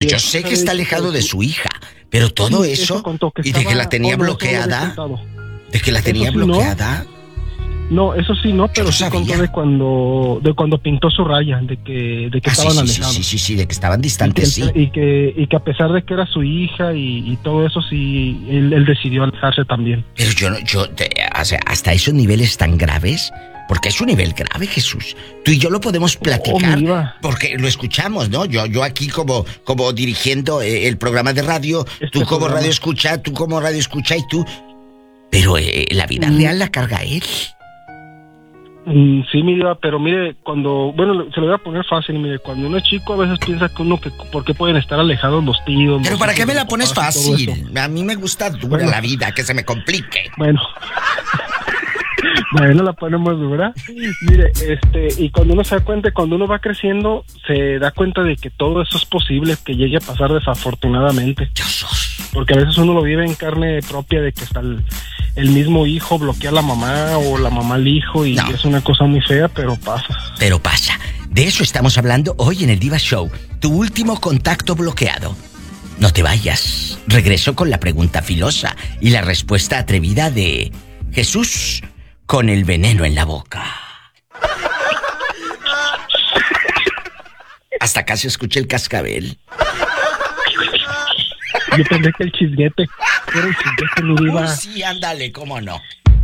yo sé que está alejado de su hija, pero todo eso y de que la tenía bloqueada, de que la tenía bloqueada. No, eso sí, no, pero sí contó de cuando pintó su raya, de que estaban alejados. Sí, de que estaban distantes, y que a pesar de que era su hija y todo eso, sí, él decidió alejarse también. Pero o sea, hasta esos niveles tan graves, porque es un nivel grave, Jesús. Tú y yo lo podemos platicar, porque lo escuchamos, ¿no? Yo aquí como dirigiendo el programa de radio, tú como radio escucha y tú... Pero la vida real la carga él. Sí, mira, pero mire, se lo voy a poner fácil, mire, cuando uno es chico a veces piensa que ¿por qué pueden estar alejados los tíos? Pero ¿para qué me la pones fácil? A mí me gusta dura la vida, que se me complique. Bueno, la ponemos dura. Mire, y cuando uno se da cuenta, cuando uno va creciendo, se da cuenta de que todo eso es posible, que llegue a pasar desafortunadamente. Porque a veces uno lo vive en carne propia, de que hasta el mismo hijo bloquea a la mamá o la mamá al hijo y es una cosa muy fea, pero pasa. Pero pasa. De eso estamos hablando hoy en el Diva Show. Tu último contacto bloqueado. No te vayas. Regreso con la pregunta filosa y la respuesta atrevida de Jesús con el veneno en la boca. Hasta casi escuché el cascabel. Yo pensé que el chisguete era el chisguete, mi diva. Sí, ándale, cómo no.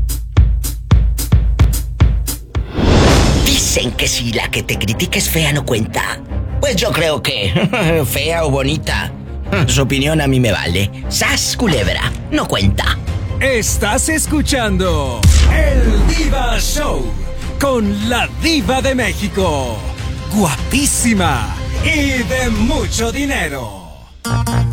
Dicen que si la que te critica es fea no cuenta. Pues yo creo que fea o bonita, su opinión a mí me vale. ¡Sas, culebra! No cuenta. Estás escuchando El Diva Show con la Diva de México. Guapísima y de mucho dinero.